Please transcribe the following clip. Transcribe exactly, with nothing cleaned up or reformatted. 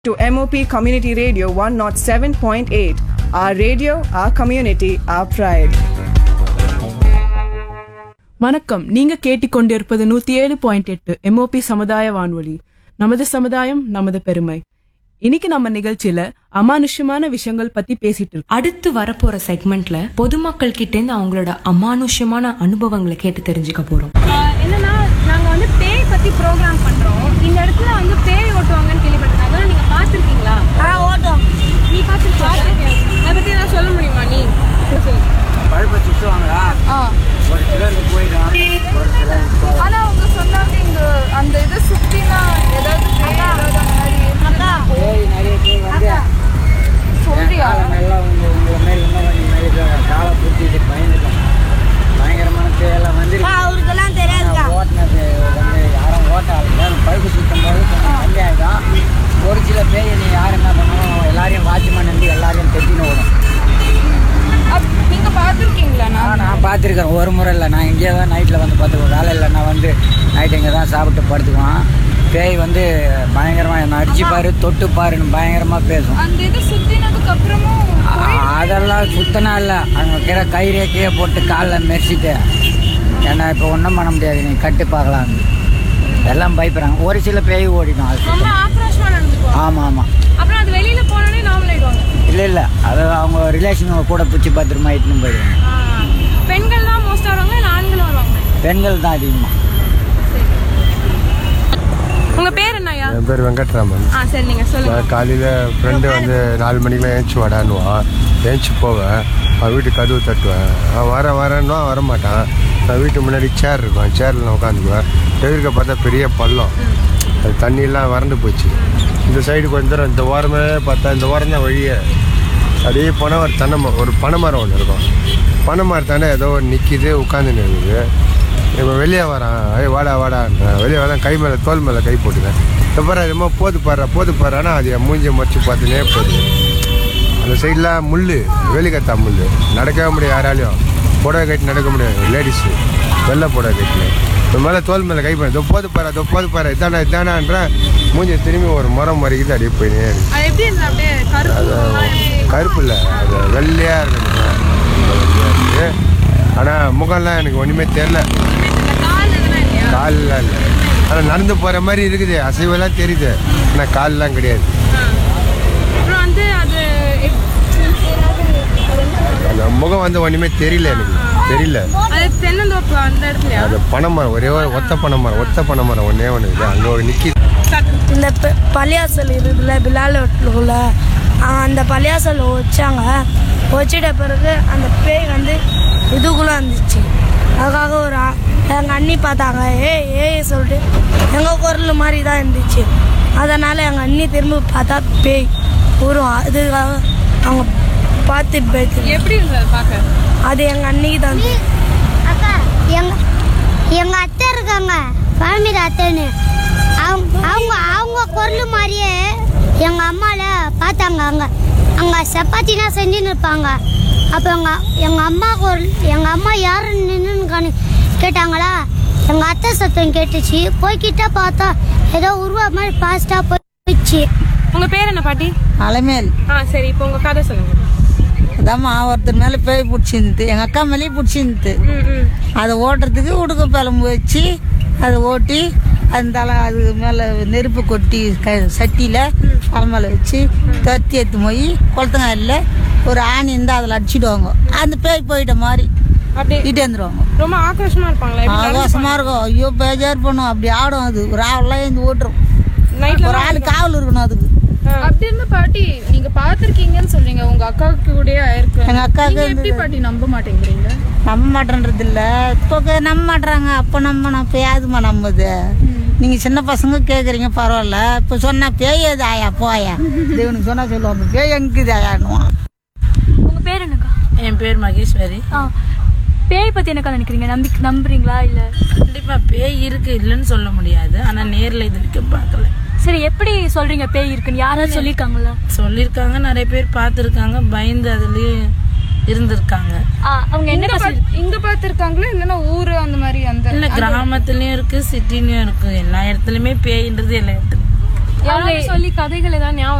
to M O P Community Radio one oh seven point eight. Our radio, our community, our pride. வணக்கம். நீங்க கேட்டுக்கொண்டிருப்பது நூத்தி ஏழு point எட்டு எம்ஓபி சமுதாய வானொலி. நமது சமுதாயம் நமது பெருமை. இன்னைக்கு நம்ம நிகழ்ச்சியில அமானுஷ்யமான விஷயங்கள் பத்தி பேசிட்டு இருக்கோம். அடுத்து வரப்போற செக்மெண்ட்ல பொதுமக்கள் கிட்ட இருந்து அவங்களோட அமானுஷ்யமான அனுபவங்களை கேட்டு தெரிஞ்சுக்க போறோம். என்னன்னா நாங்க வந்து பேய் பத்தி ப்ரோக்ராம் பண்றோம். இந்த இடத்துல வந்து பேய் ஓட்டுவாங்கன்னு கேள்விப்பட்டிருக்கேன். அதெல்லாம் நீங்க பாத்திருக்கீங்களா? ஓட்டும். நீ பாத்திருக்கியா? அதை பத்தி நான் சொல்ல முடியுமா? நீ பழுப்பை சுற்றுவாங்களா? ஒரு சிலருக்கு போயிடும், ஒரு சிலருக்கு. ஆனா அவங்க சொன்னாங்க இங்க அந்த இதை சுத்தினா ஏதாவது பேய் ஏதாவது அந்த மாதிரி பேய் நிறைய பேர் வந்து சொல்றியா? எல்லாம் உங்க உங்களை மாரி இன்னும் கொஞ்சம் மாரி காலை பூட்டிட்டு பயந்துடும். பயங்கரமான பேயெல்லாம் வந்து அவருக்கெல்லாம் தெரியாதுக்கா. ஓட்டினது வந்து யாரும் ஓட்டாது. பழுப்பு சுற்றும் போது கொஞ்சம் கம்மி ஆகிடும். ஒரு சில பேய் நீ யார் என்ன பண்ணணும், எல்லாரையும் வாட்ச்மேன் நம்பி எல்லாரையும் தெட்டின்னு ஓடும். நீங்க பாத்திருக்கீங்களா? நான் நான் பார்த்துருக்கேன். ஒரு முறை இல்லை, நான் இங்கே தான் நைட்டில் வந்து பார்த்துக்குவேன். வேலை இல்லைன்னா வந்து நைட்டு இங்கே தான் சாப்பிட்டு படுத்துக்குவேன். பேய் வந்து பயங்கரமாக என்ன அடிச்சு பாரு தொட்டு பாருன்னு பயங்கரமாக பேசும். அந்த இது சுத்தினதுக்கு அப்புறமும் அதெல்லாம் சுத்தனா இல்லை. அங்கே கீழே கயிறே கீழே போட்டு காலில் மெரிச்சிட்டு ஏன்னா இப்போ ஒன்றும் பண்ண முடியாது, நீ கட்டு பார்க்கலாம் எல்லாம் பயப்படுறாங்க. ஒரு சில பேய் ஓடிடும். அது ஆமாம் ஆமாம். அப்புறம் அது வெளியில போனோடனே நார்மல் ஆயிடுவாங்க. இல்லை இல்லை, அது அவங்க ரிலேஷன் கூட பிடிச்சி பத்திரமா இட்டுன்னு போயிடுவாங்க. பெண்கள் தான் மோஸ்ட் வருவாங்க, இல்லை ஆண்களும் வருவாங்க? பெண்கள் தான் அதிகமாக. உங்க பேர் என்னய்யா? என் பேர் வெங்கட்ராமன். ஆ சரி, நீங்க சொல்லுங்க. நான் காலையில் ஃப்ரெண்டு வந்து நாலு மணிக்கெலாம் ஏஞ்சி வாடான்னுவான். ஏஞ்சி போவேன், அவன் வீட்டுக்கு கதவு தட்டுவேன். அவன் வர வரேன்னா வரமாட்டான். நான் வீட்டு முன்னாடி சேர் இருக்கும், சேரில் நான் உட்காந்துக்குவேன். எதிர்க்க பார்த்தா பெரிய பள்ளம், அது தண்ணியெல்லாம் வறண்டு போச்சு. இந்த சைடு கொஞ்சம் தூரம் இந்த ஓரமே பார்த்தா இந்த ஓரம் தான் வழியே. அப்படியே போனால் ஒரு தென்னை ஒரு பனைமரம் ஒன்று இருக்கும். பனைமரத்தானே ஏதோ ஒன்று நிற்கிது, உட்காந்துன்னு இருக்குது. இப்போ வெளியே வரான், ஐ வாடா வாடான்றேன். வெளியே வரேன், கை மேலே தோல் மேலே கை போட்டுவேன். அப்புறம் என்னமோ போது பாடுறா போது பாடுறான்னா அது என் மூஞ்சியை மறைச்சி பார்த்துனே போகுது. அந்த சைடில் முள், வேலிக்கத்தா முள், நடக்கவே முடியாது யாராலையும். புடவை கட்டி நடக்க முடியாது லேடிஸு, வெள்ளை புடவை கட்டினு. இப்போ மேலே தோல் மேலே கை பண்ணி தொப்போது பாரு தொப்போது பாரு இதானா இதானான்றேன். மூஞ்சி திரும்பி ஒரு முறம் மறைக்குது, அப்படியே போயினே இருக்கு. அது கருப்பு இல்லை, அது வெள்ளையாக இருக்குது. ஆனால் முகம்லாம் எனக்கு ஒன்றுமே தெரில, கால்லாம் இல்லை. ஆனால் நடந்து போகிற மாதிரி இருக்குது, அசைவெல்லாம் தெரியுது. ஆனால் கால்லாம் கிடையாது. அந்த முகம் வந்து ஒன்றுமே தெரியல, எனக்கு தெரியல. அது பனைமரம், ஒரே ஒரு ஒத்த பனைமரம், ஒத்த பனைமரம் ஒன்றே ஒன்று இருக்குது, அங்கே ஒரு நிற்கிது. இந்த பள்ளியாசல் இருக்குல்ல, பிலாலுக்குள்ள அந்த பள்ளியாசல் வச்சாங்க. வச்சிட்ட பிறகு அந்த பேய் வந்து இதுக்குள்ளே வந்துச்சு. அதுக்காக ஒரு எங்கள் அண்ணி பார்த்தாங்க, ஏய் ஏய் சொல்லிட்டு எங்கள் குரல் மாதிரி தான் இருந்துச்சு. அதனால் எங்கள் அண்ணி திரும்ப பார்த்தா பேய் வரும். அதுக்காக அவங்க பார்த்து பேய் எப்படி பார்க்க அது எங்கள் அன்னிக்கு தான். அக்கா எங்க எங்க அத்தை இருக்காங்க, ஃபேமிலி அத்தைன்னு. அவங்க அவங்க அவங்க குரல் மாதிரியே எங்கள் அம்மாவில் பார்த்தாங்க. அங்கே அங்கே சப்பாத்தினா செஞ்சுன்னு இருப்பாங்க. அப்போ எங்கள் எங்கள் அம்மா குரல், எங்கள் அம்மா யாருன்னு நின்றுன்னு கேட்டாங்களா, எங்கள் அத்தை சத்தம் கேட்டுச்சு. போய்கிட்ட பார்த்தா ஏதோ உருவா மாதிரி ஃபாஸ்ட்டாக போயிடுச்சு. உங்கள் பேர் என்ன பாட்டி? அலைமேல். ஆ சரி, இப்போ உங்கள் கதை சொல்லுங்கள். அதாம்மா ஒருத்தர் மேலே பேய் பிடிச்சிருந்து, எங்கள் அக்கா மேலேயும் பிடிச்சிருந்து. அதை ஓட்டுறதுக்கு உடுக்க பழம்பு வச்சு அதை ஓட்டி அந்த தலை அது மேலே நெருப்பு கொட்டி க சட்டியில் தலை மேலே வச்சு தத்தி எடுத்து போய் குளத்தங்காயில் ஒரு ஆணி இருந்தால் அதில் அடிச்சுடுவாங்க. அந்த பேய் போயிட்ட மாதிரி அப்படி இட்டு வந்துடுவாங்க. ரொம்ப ஆக்ரோஷமா இருப்பாங்களா? ஆக்ரோஷமாக இருக்கும். ஐயோ பேஜார் பண்ணும். அப்படி ஆடும். அது ஒரு ஆவெல்லாம் எழுந்து ஓட்டுரும். ஒரு ஆள் காவல் இருக்கணும் அதுக்கு. அப்படி இருந்த பாட்டி நீங்க பாத்திருக்கீங்கன்னு சொல்றீங்க, உங்க அக்காவுக்கு கூட இருக்கு. எங்க அக்காவுக்கு எப்படி பாட்டி நம்ப மாட்டேங்கிறீங்க? நம்ப மாட்டேன்றது இல்லை, இப்போ நம்ப மாட்டுறாங்க. அப்போ நம்ம நான் பேயாதுமா நம்புது. நீங்க சின்ன பசங்க கேட்குறீங்க பரவாயில்ல. இப்போ சொன்னா பேய் அது ஆயா போயா தேவனுக்கு சொன்னா சொல்லுவாங்க பேய் எங்குது ஆயான்னுவான். உங்க பேர் என்னக்கா? என் பேர் மகேஸ்வரி. பேய் பத்தி என்னக்கா நினைக்கிறீங்க? நம்பி நம்புறீங்களா? இல்லை கண்டிப்பா பேய் இருக்கு, இல்லைன்னு சொல்ல முடியாது. ஆனா நேரில் இது வரைக்கும் பார்க்கல. சரி, எப்படி சொல்றீங்க பேய் இருக்குன்னு? யாராவது சொல்லியிருக்காங்களா? சொல்லியிருக்காங்க, நிறைய பேர் பார்த்துருக்காங்க, பயந்து அதுலயே இருந்திருக்காங்க. அவங்க என்ன இங்க பாத்துருக்காங்களா இல்லன்னா ஊரு அந்த மாதிரி? அந்த இல்ல, கிராமத்துலயும் இருக்கு, சிட்டிலயும் இருக்கு, எல்லா இடத்துலயுமே பேயின்றது எல்லா இடத்துலயும். யாராவது சொல்லி கதைகள் ஏதாவது ஞாபகம்